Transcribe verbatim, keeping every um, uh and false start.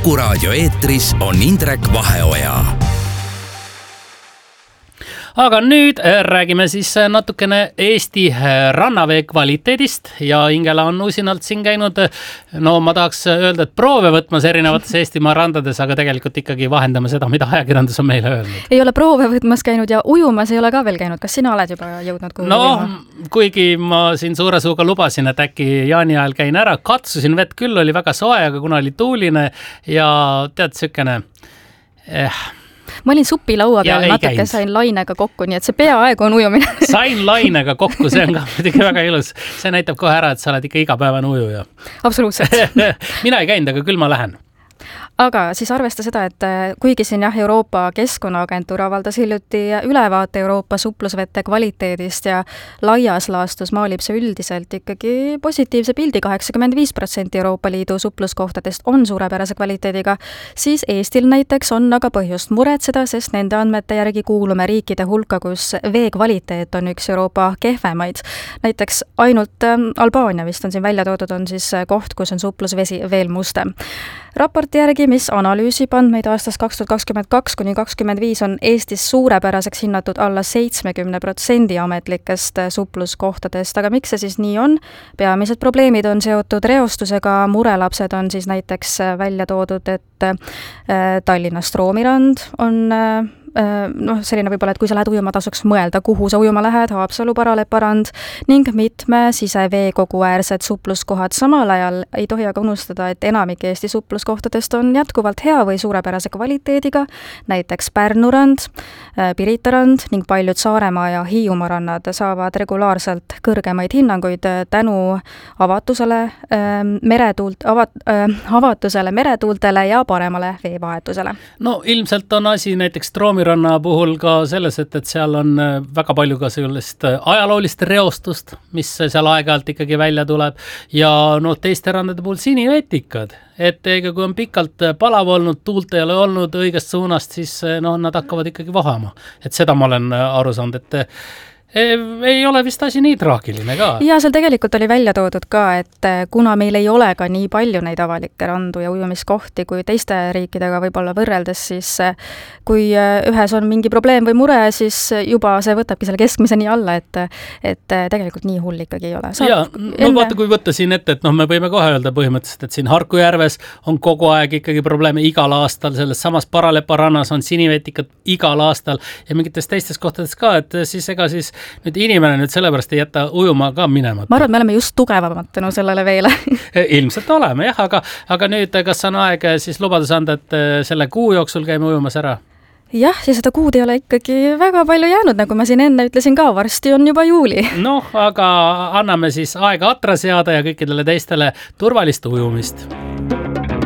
Kuku raadio eetris on Indrek Vaheoja. Aga nüüd räägime siis natukene Eesti rannavee kvaliteedist ja Ingela on usinalt siin käinud, no ma tahaks öelda, et proove võtmas erinevates Eestimaa randades, aga tegelikult ikkagi vahendame seda, mida ajakirjandus on meile öelnud. Ei ole proove võtmas käinud ja ujumas ei ole ka veel käinud. Kas sina oled juba jõudnud kuhu? No, ujuma? Kuigi ma siin suure suuga lubasin, et äkki jaani ajal käin ära, katsusin vett küll, oli väga soe, aga kuna oli tuuline ja tead sükene... Eh, ma olin supilaua peal, natuke sain lainega kokku, nii et see peaaegu on ujumine. Sain lainega kokku, see on ka muidugi väga ilus. See näitab kohe ära, et sa oled ikka igapäevane ujuja. Absoluutselt. Mina ei käinud, aga küll ma lähen. Aga siis arvesta seda, et kuigi siin jah, Euroopa Keskkonnaagentuur avaldas hiljuti ülevaate Euroopa suplusvete kvaliteedist ja laias laastus maalib see üldiselt ikkagi positiivse pildi, kaheksakümmend viis protsenti Euroopa Liidu supluskohtadest on suurepärase kvaliteediga, siis Eestil näiteks on aga põhjust muretseda, sest nende andmete järgi kuulume riikide hulka, kus vee kvaliteet on üks Euroopa kehvemaid. Näiteks ainult Albaania vist on siin välja toodud, on siis koht, kus on suplusvesi veel mustem. Raporti järgi, mis analüüsib andmeid aastast kaks tuhat kakskümmend kaks kuni kakskümmend viis, on Eestis suurepäraseks hinnatud alla seitsekümmend protsenti ametlikest supluskohtadest. Aga miks see siis nii on? Peamised probleemid on seotud reostusega, murelapsed on siis näiteks välja toodud, et Tallinnast Roomirand on... noh, selline võib-olla, et kui sa lähed ujuma, tasuks mõelda, kuhu sa ujuma lähed, Haapsalu, Paraleparand ning mitme siseveekogu äärsed supluskohad. Samal ajal ei tohi aga unustada, et enamik Eesti supluskohtadest on jätkuvalt hea või suurepärase kvaliteediga, näiteks Pärnurand, Piritarand ning paljud Saaremaa ja Hiiumaa rannad saavad regulaarselt kõrgemaid hinnanguid tänu avatusele, meretuult, avat, avatusele meretuultele ja paremale veevahetusele. No ilmselt on asi näiteks Troomi ranna puhul ka selles, et, et seal on väga palju ka sellist ajaloolist reostust, mis seal aeg-ajalt ikkagi välja tuleb ja no teiste randade puhul sinivetikad, et ega kui on pikalt palav olnud, tuult ei ole olnud õigest suunast, siis no, nad hakkavad ikkagi vahama. Et seda ma olen aru saanud, et ei ole vist asi nii traagiline ka. Ja seal tegelikult oli välja toodud ka, et kuna meil ei ole ka nii palju neid avalikke randu ja ujumiskohti kui teiste riikidega võib-olla võrreldes, siis kui ühes on mingi probleem või mure, siis juba see võtabki selle keskmise nii alla, et, et tegelikult nii hull ikkagi ei ole. Saab ja, no enne... vaata, kui võtta siin ette, et noh, me võime kohe öelda põhimõtteliselt, et siin Harkujärves on kogu aeg ikkagi probleeme igal aastal, selles samas Paralepa rannas on sinivetikad igal aastal ja mingites teistes kohtades ka, et siis ega siis nüüd inimene nüüd sellepärast ei jätta ujuma ka minema. Ma arvan, et me oleme just tugevamad tänu sellele veele. Ilmselt oleme, jah, aga, aga nüüd kas on aeg siis lubadus anda, et selle kuu jooksul käime ujumas ära? Jah, ja seda kuud ei ole ikkagi väga palju jäänud, nagu ma siin enne ütlesin ka, varsti on juba juuli. Noh, aga anname siis aega atra seada ja kõikidele teistele turvalist ujumist.